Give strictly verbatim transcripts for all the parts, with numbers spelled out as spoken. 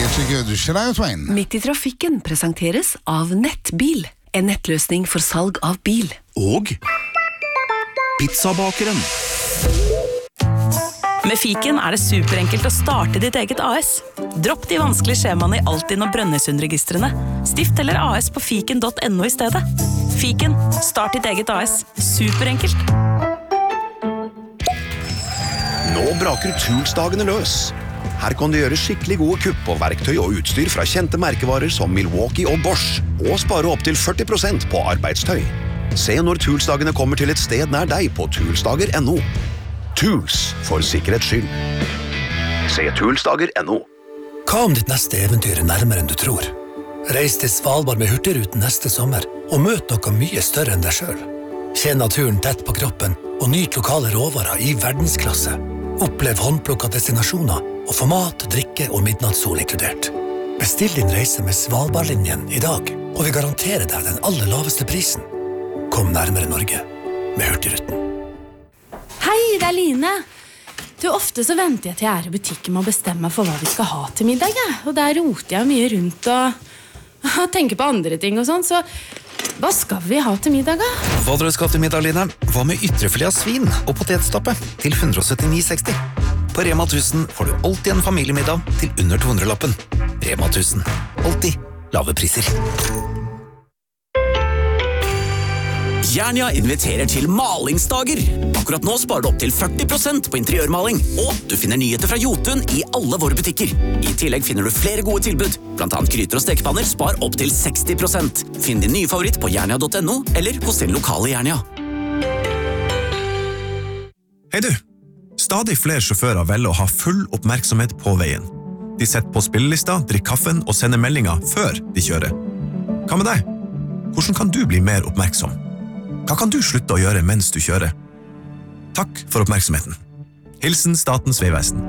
Pretty good, Shania Twain. Midt i trafikken presenteres av Nettbil, en nettløsning for salg av bil. Og Pizzabakeren. Med Fiken er det superenkelt å starte ditt eget A S. Dropp de vanskelige skjemaene i Altinn og Brønnøysundregistrene. Stift eller A S på fiken punktum no i stedet. Fiken, start ditt eget A S. Superenkelt. Nå braker Tools-dagene løs. Her kan du gjøre skikkelig gode kupp på verktøy og utstyr fra kjente merkevarer som Milwaukee og Bosch, og spare opp til førti prosent på arbeidstøy. Se når Tools-dagene kommer til et sted nær deg på toolsdager punktum no. Tools, for sikkerhets skyld. Se toolsdager punktum no. Hva om ditt neste eventyr er nærmere enn du tror? Reis til Svalbard med Hurtigruten neste sommer, og møt noe mye større enn deg selv. Kjenn naturen tett på kroppen, og nyt lokale råvarer i verdensklasse. Opplev håndplukket destinasjoner, og få mat, drikke og midnattssol inkludert. Bestill din reise med Svalbardlinjen i dag, og vi garanterer deg den aller laveste prisen. Kom nærmere Norge med Hurtigruten. Hei, det er Line. Du, ofte så venter jeg til jeg er i butikken med å bestemme meg for hva vi skal ha til middag. Ja. Og der roter jeg mye rundt og, og tenker på andre ting og sånn, så hva skal vi ha til middag da? Hva dere skal til middag, Line? Hva med ytrefilet av svin og potetstappe til ett hundre syttini seksti? På Rema tusen får du alltid en familiemiddag til under to hundre-lappen. Rema tusen. Alltid lave priser. Jernia inviterer til malingsdager. Akkurat nå sparer du opp til førti prosent på interiørmaling, og du finner nyheter fra Jotun i alle våre butikker. I tillegg finner du flere gode tilbud, blant annet gryter og stekepanner spar opp til seksti prosent. Finn din nye favoritt på jernia punktum no eller hos din lokale Jernia. Hei du! Stadig flere sjåfører velger å ha full oppmerksomhet på veien. De setter på spillelista, drikker kaffen og sender meldinger før de kjører. Hva med deg? Hvordan kan du bli mer oppmerksom? Hva kan du slutte å gjøre mens du kjører? Takk for oppmerksomheten. Hilsen Statens Vegvesen.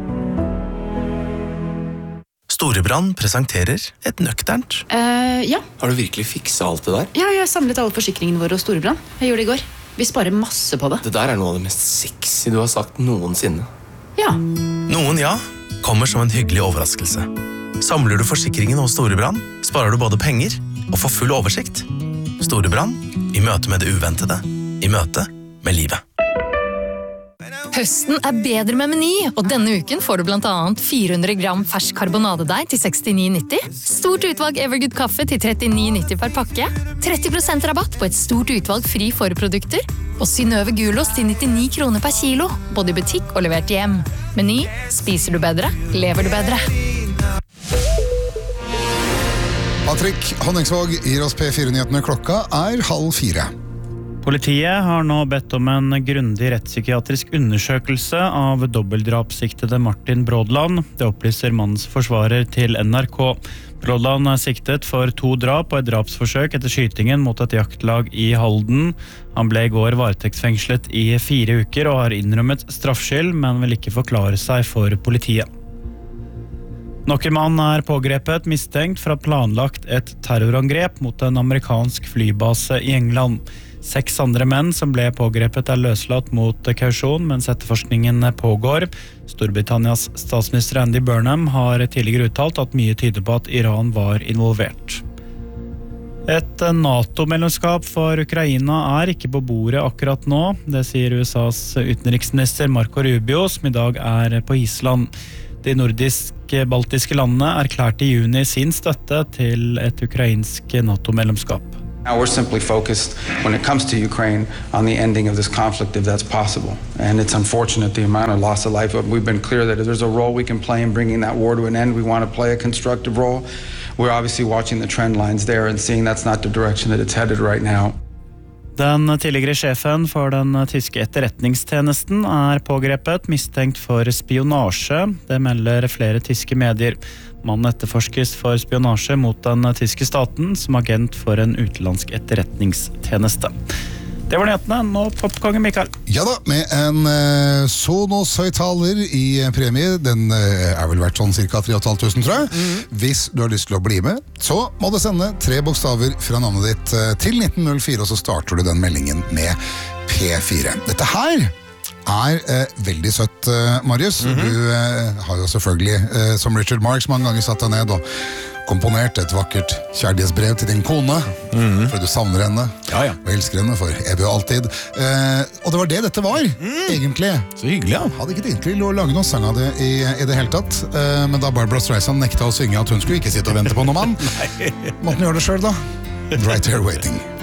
Storebrand presenterer et nøkternt. Uh, ja. Har du virkelig fikset alt det der? Ja, jeg har samlet alle forsikringene våre hos Storebrand. Jeg gjorde det i går. Vi sparer masse på det. Det der er noe av det mest sexy du har sagt noensinne. Ja. Noen ja, kommer som en hyggelig overraskelse. Samler du forsikringen hos Storebrand, sparer du både penger og får full oversikt. Storebrand, i møte med det uventede, i møte med livet. Høsten er bedre med Meny, og denne uken får du blant annet fire hundre gram fersk karbonadedeig til sekstini nitti, stort utvalg Evergood kaffe til trettini nitti per pakke, tretti prosent rabatt på et stort utvalg fri forprodukter, og Synnøve gulost til nittini kroner per kilo, både i butikk og levert hjem. Meny, spiser du bedre, lever du bedre. Patrick Honningsvåg gir oss P fire-nyhetene. Klokka er halv fire. Politiet har nå bedt om en grundig rettspsykiatrisk undersøkelse av dobbeltdrapssiktede Martin Brådland. Det opplyser mannens forsvarer til N R K. Brådland er siktet for to drap og et drapsforsøk etter skytingen mot et jaktlag i Halden. Han ble i går varetektsfengslet i fire uker og har innrømmet straffskyld, men vil ikke forklare seg for politiet. Nok en mann er pågrepet mistenkt for å ha planlagt et terrorangrep mot en amerikansk flybase i England. Seks andre menn som ble pågrepet er løslatt mot kausjon, mens etterforskningen pågår. Storbritannias statsminister Andy Burnham har tidligere uttalt at mye tyder på at Iran var involvert. Et NATO-medlemskap for Ukraina er ikke på bordet akkurat nå. Det sier U S A's utenriksminister Marco Rubio, som i dag er på Island. De nordiske baltiske landene erklærte i juni sin støtte til et ukrainsk NATO-medlemskap. Now we're simply focused, when it comes to Ukraine, on the ending of this conflict, if that's possible. And it's unfortunate, the amount of loss of life. We've been clear that if there's a role we can play in bringing that war to an end, we want to play a constructive role. We're obviously watching the trend lines there and seeing that's not the direction that it's headed right now. Den tidligere sjefen for den tyske etterretningstjenesten er pågrepet, mistenkt for spionasje. Det melder flere tyske medier. Mannen etterforskes for spionasje mot den tyske staten som agent for en utenlandsk etterretningstjeneste. Det var nyhetene. Nå popkongen Mikael. Ja da, med en uh, Sonos-høyttaler i premie. Den uh, er vel verdt sånn cirka tre tusen fem hundre, tror jeg. Mm. Hvis du har lyst til å bli med, så må du sende tre bokstaver fra navnet ditt uh, til nitten null fire, og så starter du den meldingen med P fire. Dette her er eh, veldig søtt, eh, Marius. Mm-hmm. Du eh, har jo selvfølgelig, eh, som Richard Marx, mange ganger satt deg ned og komponert et vakkert kjærlighetsbrev til din kone, mm-hmm. for du savner henne, ja, ja. og elsker henne for evig og alltid. Eh, og det var det dette var, mm. egentlig. Så hyggelig, ja. Hadde ikke egentlig å lage noen sang av det i, i det hele tatt, eh, men da Barbara Streisand nekta å synge at hun skulle ikke sitte og vente på noen mann, måtte hun gjøre det selv da. Right Here Waiting.